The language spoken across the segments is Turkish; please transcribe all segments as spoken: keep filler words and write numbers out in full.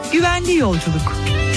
Güvenli yolculuk.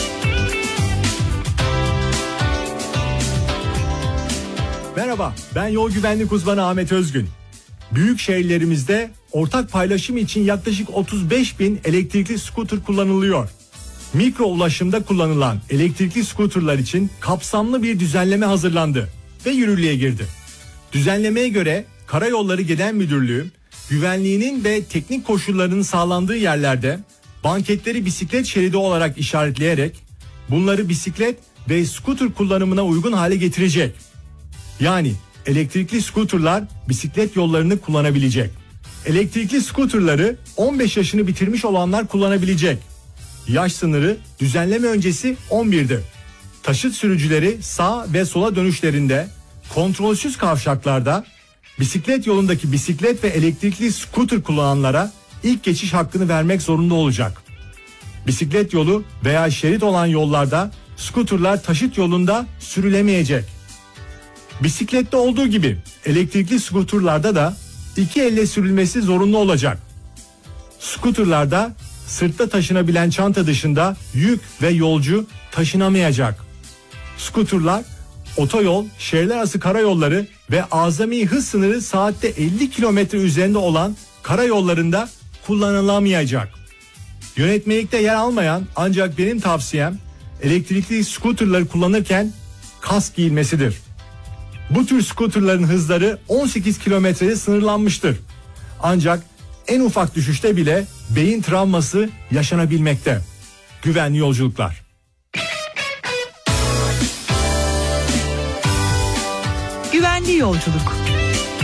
Merhaba, ben yol güvenlik uzmanı Ahmet Özgün. Büyük şehirlerimizde ortak paylaşım için yaklaşık otuz beş bin elektrikli scooter kullanılıyor. Mikro ulaşımda kullanılan elektrikli scooterlar için kapsamlı bir düzenleme hazırlandı ve yürürlüğe girdi. Düzenlemeye göre Karayolları Genel Müdürlüğü, güvenliğinin ve teknik koşullarının sağlandığı yerlerde banketleri bisiklet şeridi olarak işaretleyerek bunları bisiklet ve scooter kullanımına uygun hale getirecek. Yani elektrikli scooterlar bisiklet yollarını kullanabilecek. Elektrikli scooterları on beş yaşını bitirmiş olanlar kullanabilecek. Yaş sınırı düzenleme öncesi on birdi. Taşıt sürücüleri sağ ve sola dönüşlerinde, kontrolsüz kavşaklarda, bisiklet yolundaki bisiklet ve elektrikli scooter kullananlara ilk geçiş hakkını vermek zorunda olacak. Bisiklet yolu veya şerit olan yollarda scooterlar taşıt yolunda sürülemeyecek. Bisiklette olduğu gibi elektrikli scooterlarda da iki elle sürülmesi zorunlu olacak. Scooterlarda sırtta taşınabilen çanta dışında yük ve yolcu taşınamayacak. Scooterlar otoyol, şehirler arası karayolları ve azami hız sınırı saatte elli kilometre üzerinde olan karayollarında kullanılamayacak. Yönetmelikte yer almayan ancak benim tavsiyem elektrikli scooterları kullanırken kask giyilmesidir. Bu tür scooterların hızları on sekiz kilometreye sınırlanmıştır. Ancak en ufak düşüşte bile beyin travması yaşanabilmekte. Güvenli yolculuklar. Güvenli yolculuk.